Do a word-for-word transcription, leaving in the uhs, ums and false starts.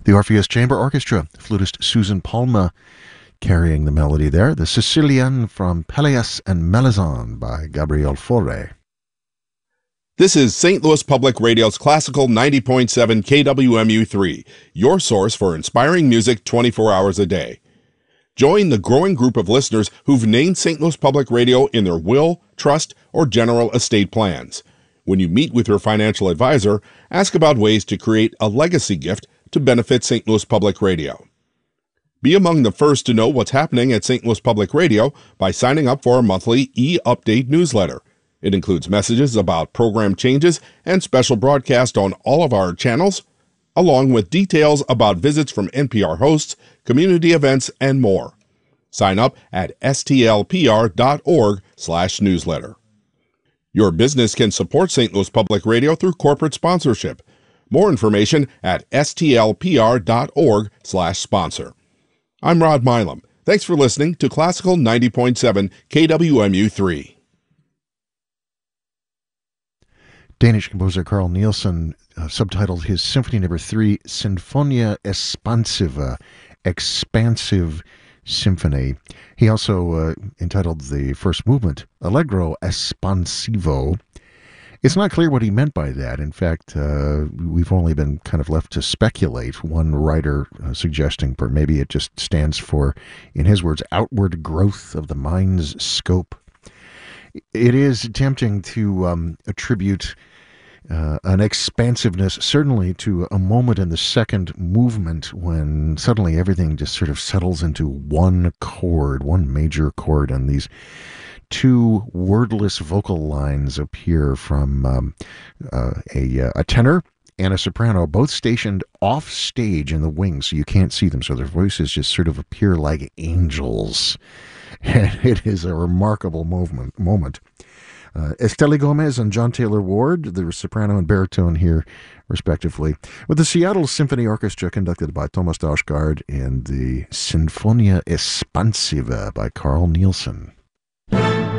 The Orpheus Chamber Orchestra, flutist Susan Palma carrying the melody there. The Sicilian from Pelléas and Melisande by Gabriel Fauré. This is Saint Louis Public Radio's Classical ninety point seven K W M U three, your source for inspiring music twenty-four hours a day. Join the growing group of listeners who've named Saint Louis Public Radio in their will, trust, or general estate plans. When you meet with your financial advisor, ask about ways to create a legacy gift to benefit Saint Louis Public Radio. Be among the first to know what's happening at Saint Louis Public Radio by signing up for our monthly e-update newsletter. It includes messages about program changes and special broadcasts on all of our channels, along with details about visits from N P R hosts, community events, and more. Sign up at s t l p r dot org slash newsletter. Your business can support Saint Louis Public Radio through corporate sponsorship. More information at s t l p r dot org slash sponsor. I'm Rod Milam. Thanks for listening to Classical ninety point seven K W M U three. Danish composer Carl Nielsen uh, subtitled his Symphony Number Three Sinfonia Espansiva, Expansive Symphony. He also uh, entitled the first movement Allegro Espansivo. It's not clear what he meant by that. In fact, uh, we've only been kind of left to speculate. One writer uh, suggesting for maybe it just stands for, in his words, outward growth of the mind's scope. It is tempting to um, attribute uh, an expansiveness, certainly to a moment in the second movement when suddenly everything just sort of settles into one chord, one major chord, and these two wordless vocal lines appear from um, uh, a, a tenor and a soprano, both stationed off stage in the wings, so you can't see them, so their voices just sort of appear like angels. And it is a remarkable movement, moment. Uh, Estelle Gomez and John Taylor Ward, the soprano and baritone here, respectively, with the Seattle Symphony Orchestra conducted by Thomas Dausgaard and the Sinfonia Espansiva by Carl Nielsen.